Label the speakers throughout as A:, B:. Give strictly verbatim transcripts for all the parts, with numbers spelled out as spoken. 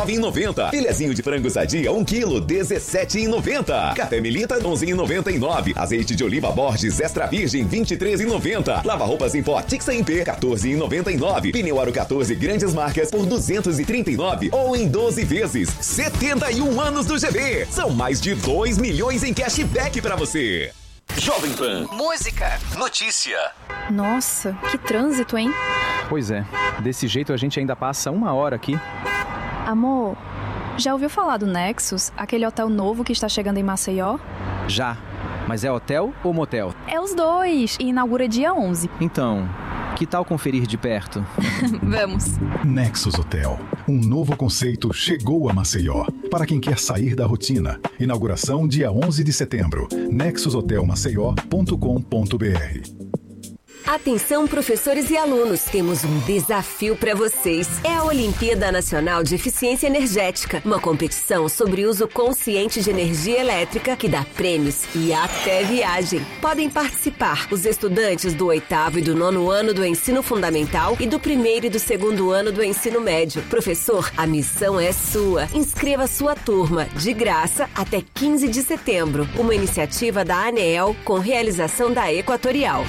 A: nove reais e noventa centavos. Filezinho de frango sadia, um quilo, dezessete reais e noventa centavos. Café Melita, onze reais e noventa e nove centavos. Azeite de oliva Borges Extra Virgem, vinte e três reais e noventa centavos. Lava roupas em pó Tixa M P, quatorze reais e noventa e nove centavos. Pneu Aro quatorze grandes marcas por duzentos e trinta e nove reais ou em doze vezes. setenta e um anos do G V. São mais de dois milhões em cashback pra você.
B: Jovem Pan.
C: Música.
B: Notícia.
D: Nossa, que trânsito, hein?
E: Pois é, desse jeito a gente ainda passa uma hora aqui.
D: Amor, já ouviu falar do Nexus, aquele hotel novo que está chegando em Maceió?
E: Já, mas é hotel ou motel?
D: É os dois, e inaugura dia onze.
E: Então, que tal conferir de perto?
D: Vamos.
F: Nexus Hotel, um novo conceito chegou a Maceió. Para quem quer sair da rotina. Inauguração dia onze de setembro. nexus hotel maceió ponto com ponto b r.
G: Atenção, professores e alunos, temos um desafio para vocês. É a Olimpíada Nacional de Eficiência Energética, uma competição sobre uso consciente de energia elétrica que dá prêmios e até viagem. Podem participar os estudantes do oitavo e do nono ano do ensino fundamental e do primeiro e do segundo ano do ensino médio. Professor, a missão é sua. Inscreva sua turma, de graça, até quinze de setembro. Uma iniciativa da ANEEL com realização da Equatorial.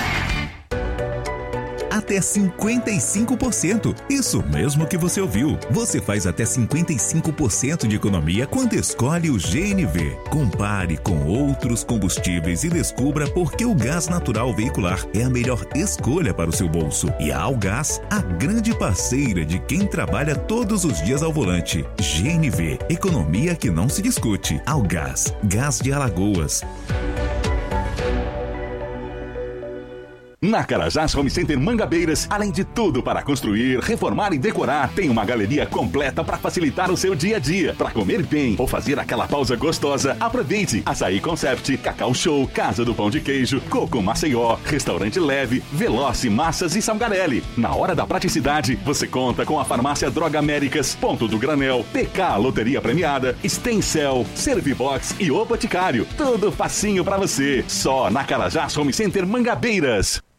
H: Até cinquenta e cinco por cento. Isso mesmo que você ouviu. Você faz até cinquenta e cinco por cento de economia quando escolhe o G N V. Compare com outros combustíveis e descubra por que o gás natural veicular é a melhor escolha para o seu bolso. E a Algás, a grande parceira de quem trabalha todos os dias ao volante. G N V, economia que não se discute. Algás, gás de Alagoas.
I: Na Carajás Home Center Mangabeiras, além de tudo para construir, reformar e decorar, tem uma galeria completa para facilitar o seu dia a dia. Para comer bem ou fazer aquela pausa gostosa, aproveite Açaí Concept, Cacau Show, Casa do Pão de Queijo, Coco Maceió, Restaurante Leve, Veloce Massas e Salgarelli. Na hora da praticidade, você conta com a Farmácia Droga Américas, Ponto do Granel, P K Loteria Premiada, Stencel, Servibox e O Boticário. Tudo facinho para você. Só na Carajás Home Center Mangabeiras.